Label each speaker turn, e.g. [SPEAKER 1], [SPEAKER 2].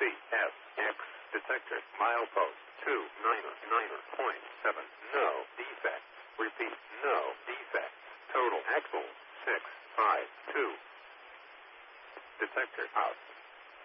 [SPEAKER 1] CFX detector. Milepost 299.7. No defects. Repeat, no defects. Total axle 652. Detector out.